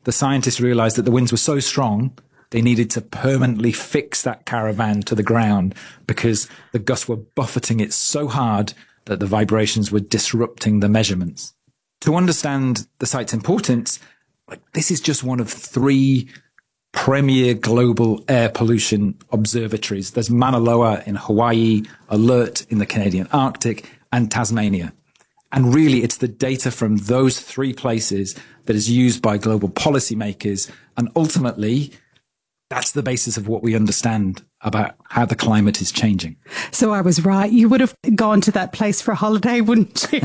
the scientists realized that the winds were so strong, they needed to permanently fix that caravan to the ground because the gusts were buffeting it so hard that the vibrations were disrupting the measurements. To understand the site's importance, this is just one of 3 premier global air pollution observatories. There's Mauna Loa in Hawaii, Alert in the Canadian Arctic, and Tasmania. And really, it's the data from those 3 places that is used by global policymakers. And ultimately, that's the basis of what we understand about how the climate is changing. So I was right. You would have gone to that place for a holiday, wouldn't you?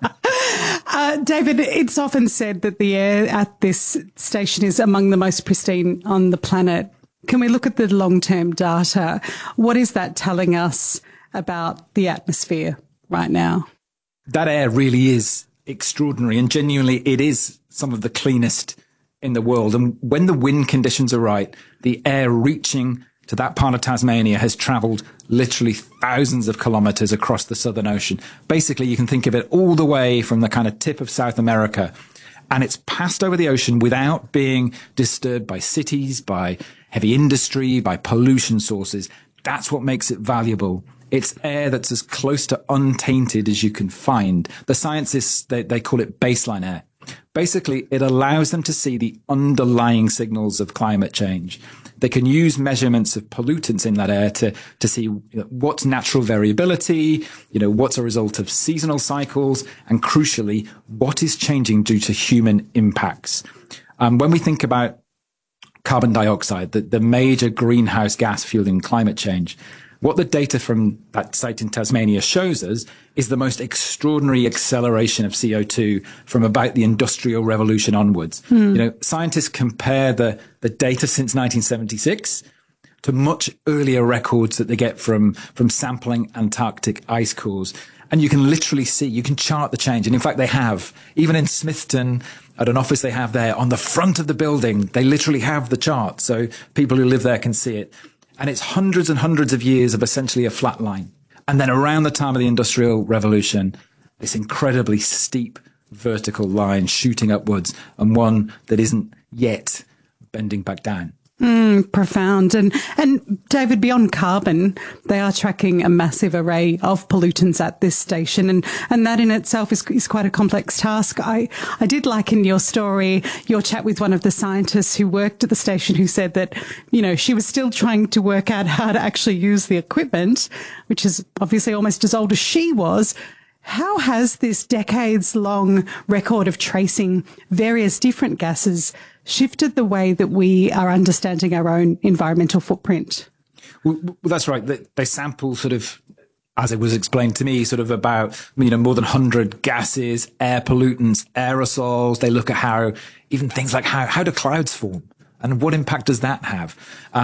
David, it's often said that the air at this station is among the most pristine on the planet. Can we look at the long-term data? What is that telling us about the atmosphere right now? That air really is extraordinary, and genuinely it is some of the cleanest in the world. And when the wind conditions are right, the air reaching to that part of Tasmania has travelled literally thousands of kilometres across the Southern Ocean. Basically, you can think of it all the way from the kind of tip of South America, and it's passed over the ocean without being disturbed by cities, by heavy industry, by pollution sources. That's what makes it valuable. It's air that's as close to untainted as you can find. The scientists, they call it baseline air. Basically, it allows them to see the underlying signals of climate change. They can use measurements of pollutants in that air to see what's natural variability, what's a result of seasonal cycles, and crucially, what is changing due to human impacts. When we think about carbon dioxide, the major greenhouse gas fueling climate change, what the data from that site in Tasmania shows us is the most extraordinary acceleration of CO2 from about the Industrial Revolution onwards. Scientists compare the data since 1976 to much earlier records that they get from sampling Antarctic ice cores. And you can literally see, you can chart the change. And in fact, they have. Even in Smithton, at an office they have there, on the front of the building, they literally have the chart. So people who live there can see it. And it's hundreds and hundreds of years of essentially a flat line. And then around the time of the Industrial Revolution, this incredibly steep vertical line shooting upwards, and one that isn't yet bending back down. Profound. And David, beyond carbon, they are tracking a massive array of pollutants at this station. And that in itself is quite a complex task. I did like in your story, your chat with one of the scientists who worked at the station who said that, she was still trying to work out how to actually use the equipment, which is obviously almost as old as she was. How has this decades-long record of tracing various different gases shifted the way that we are understanding our own environmental footprint? Well, that's right. They sample sort of, as it was explained to me, sort of about, more than 100 gases, air pollutants, aerosols. They look at how, even things like how do clouds form and what impact does that have?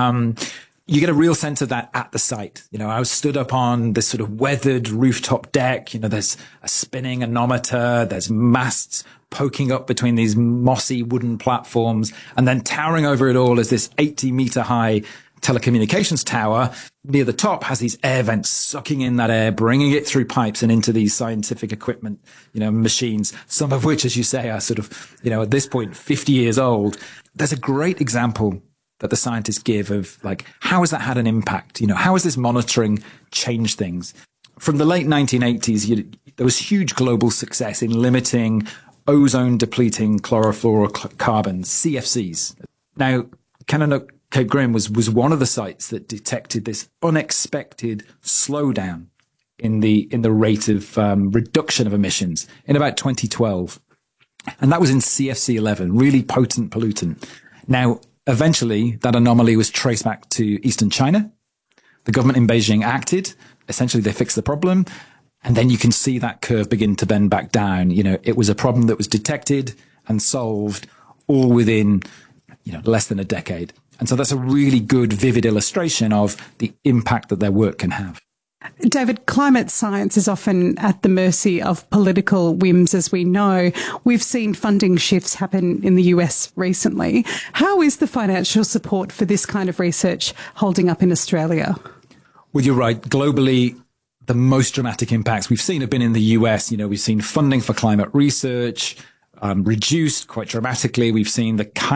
You get a real sense of that at the site. I was stood up on this sort of weathered rooftop deck. There's a spinning anemometer. There's masts poking up between these mossy wooden platforms. And then towering over it all is this 80-meter high telecommunications tower. Near the top has these air vents sucking in that air, bringing it through pipes and into these scientific equipment, machines, some of which, as you say, are sort of, at this point, 50 years old. There's a great example that the scientists give of how has that had an impact? How has this monitoring changed things? From the late 1980s, there was huge global success in limiting ozone depleting chlorofluorocarbons, CFCs. Now, Kennanook Cape Grim was one of the sites that detected this unexpected slowdown in the rate of reduction of emissions in about 2012. And that was in CFC 11, really potent pollutant. Now, eventually, that anomaly was traced back to Eastern China. The government in Beijing acted. Essentially, they fixed the problem. And then you can see that curve begin to bend back down. It was a problem that was detected and solved all within, less than a decade. And so that's a really good, vivid illustration of the impact that their work can have. David, climate science is often at the mercy of political whims, as we know. We've seen funding shifts happen in the US recently. How is the financial support for this kind of research holding up in Australia? Well, you're right. Globally, the most dramatic impacts we've seen have been in the US. We've seen funding for climate research reduced quite dramatically. We've seen the